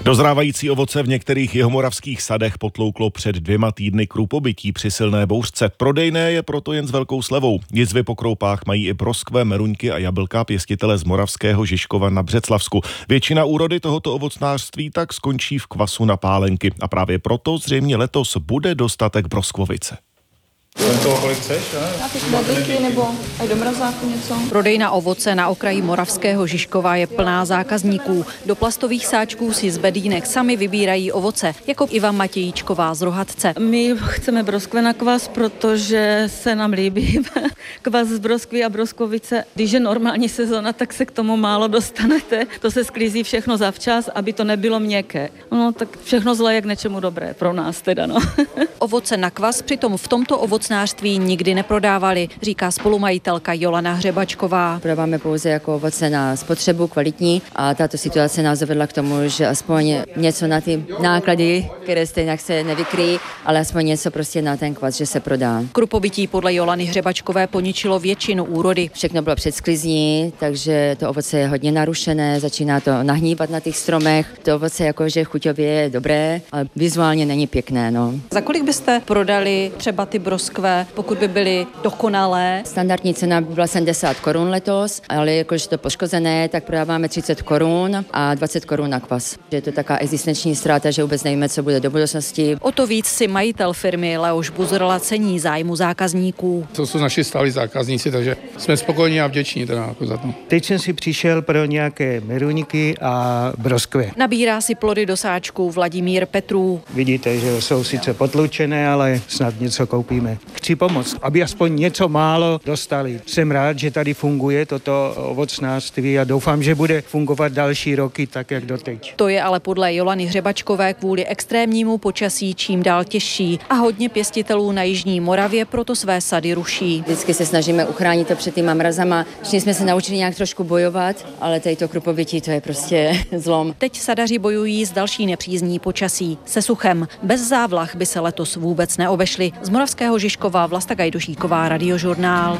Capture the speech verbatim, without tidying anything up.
Dozrávající ovoce v některých jihomoravských sadech potlouklo před dvěma týdny krupobytí při silné bouřce. Prodejné je proto jen s velkou slevou. Jizvy po kroupách mají i broskve, meruňky a jablka pěstitele z moravského Žižkova na Břeclavsku. Většina úrody tohoto ovocnářství tak skončí v kvasu na pálenky a právě proto zřejmě letos bude dostatek broskvovice. Toho kolik chceš, ne? Nějaké knedlíky nebo aj do mrazáku něco. Prodejna ovoce na okraji moravského Žižkova je plná zákazníků. Do plastových sáčků si z bedínek sami vybírají ovoce, jako Iva Matějíčková z Rohatce. My chceme broskve na kvas, protože se nám líbí kvas z broskví a broskovice. Když je normální sezona, tak se k tomu málo dostanete. To se sklízí všechno zavčas, aby to nebylo měkké. No tak všechno zlé je k něčemu dobré pro nás teda, no. Ovoce na kvas přitom v tomto ovocnářství nikdy neprodávali, říká spolumajitelka Jolana Hřebačková. Prodáváme pouze jako ovoce na spotřebu kvalitní a tato situace nás dovedla k tomu, že aspoň něco na ty náklady, které stejně se nevykryjí, ale aspoň něco prostě na ten kvas, že se prodá. Krupobytí podle Jolany Hřebačkové poničilo většinu úrody. Všechno bylo před sklizní, takže to ovoce je hodně narušené, začíná to nahnívat na těch stromech. To ovoce jakože chuťově je dobré, ale vizuálně není pěkné, no. Za kolik byste prodali třeba ty broskve, pokud by byly dokonalé? Standardní cena by byla sedmdesát korun letos, ale jakože to poškozené, tak prodáváme třicet korun a dvacet korun na kvas. Je to taková existenční ztráta, že vůbec nevíme, co bude do budoucnosti. O to víc si majitel firmy Leoš Buzrla cení zájmu zákazníků. To jsou naši stálí zákazníci, takže jsme spokojení a vděční teda jako za to. Teď jsem si přišel pro nějaké meruňky a broskve. Nabírá si plody do sáčků Vladimír Petrů. Vidíte, že jsou sice potlučené, ale snad něco koupíme. Chci pomoct, aby aspoň něco málo dostali. Jsem rád, že tady funguje toto ovocnářství a doufám, že bude fungovat další roky tak, jak doteď. To je ale podle Jolany Hřebačkové kvůli extrémnímu počasí čím dál těžší a hodně pěstitelů na jižní Moravě proto své sady ruší. Vždycky se snažíme uchránit to před těma mrazama. Všichni jsme se naučili nějak trošku bojovat, ale tady to krupobytí, to je prostě zlom. Teď sadaři bojují s další nepřízní počasí, se suchem. Bez závlah by se letos vůbec neobešli. Z moravského Žižkova Vlasta Gajdošíková, Radiožurnál.